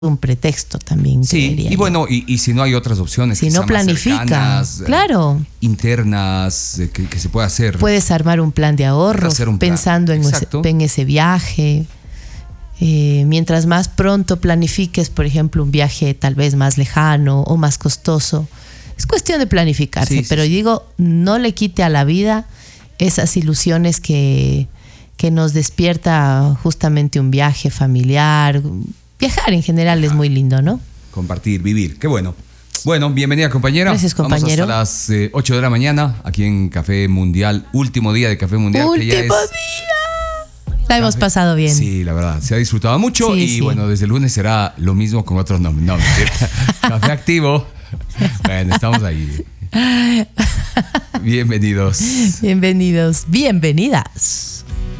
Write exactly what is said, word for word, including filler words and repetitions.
un pretexto también. Sí, y bueno, y, y si no hay otras opciones, si no planifica, cercanas, claro, eh, internas, eh, que, que se pueda hacer. Puedes armar un plan de ahorros plan. pensando en ese, en ese viaje. Eh, mientras más pronto planifiques, por ejemplo, un viaje tal vez más lejano o más costoso, es cuestión de planificarse. Sí, sí, pero sí. digo, no le quite a la vida esas ilusiones que, que nos despierta justamente un viaje familiar. Viajar en general Ajá. es muy lindo, ¿no? Compartir, vivir, qué bueno. Bueno, bienvenida compañera. Gracias, compañero. Vamos hasta las eh, ocho de la mañana aquí en Café Mundial, último día de Café Mundial. ¡Último que ya es... día! La hemos pasado bien. Sí, la verdad, se ha disfrutado mucho sí, y sí. bueno, desde el lunes será lo mismo con otros nombres. No, Café Activo. Bueno, estamos ahí. Bienvenidos. Bienvenidos, bienvenidas.